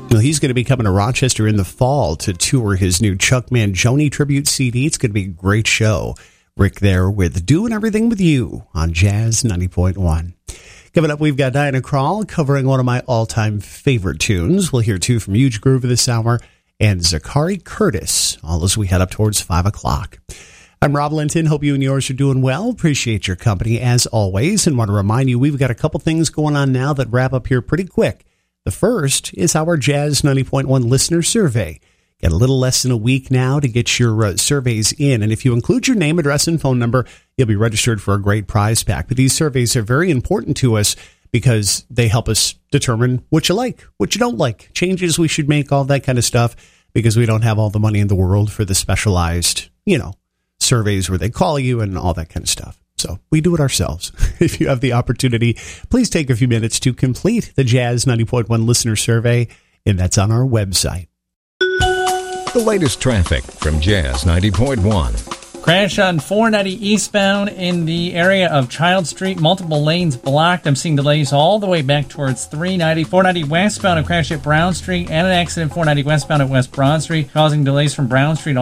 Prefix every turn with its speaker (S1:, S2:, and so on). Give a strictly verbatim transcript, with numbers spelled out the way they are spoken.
S1: Well, he's going to be coming to Rochester in the fall to tour his new Chuck Mangione tribute C D. It's going to be a great show. Rick there with Doing Everything With You on Jazz ninety point one. Coming up, we've got Diana Krall covering one of my all-time favorite tunes. We'll hear two from Huge Groove this hour and Zachary Curtis, all as we head up towards five o'clock. I'm Rob Linton. Hope you and yours are doing well. Appreciate your company as always, and want to remind you we've got a couple things going on now that wrap up here pretty quick. The first is our Jazz ninety point one listener survey. Got a little less than a week now to get your uh, surveys in, and if you include your name, address, and phone number, you'll be registered for a great prize pack. But these surveys are very important to us because they help us determine what you like, what you don't like, changes we should make, all that kind of stuff, because we don't have all the money in the world for the specialized, you know, surveys where they call you and all that kind of stuff. So we do it ourselves. If you have the opportunity, please take a few minutes to complete the Jazz ninety point one listener survey, and that's on our website.
S2: The latest traffic from Jazz ninety point one.
S3: Crash on four ninety eastbound in the area of Child Street. Multiple lanes blocked. I'm seeing delays all the way back towards three ninety. four ninety westbound, a crash at Brown Street, and an accident four ninety westbound at West Broad Street, causing delays from Brown Street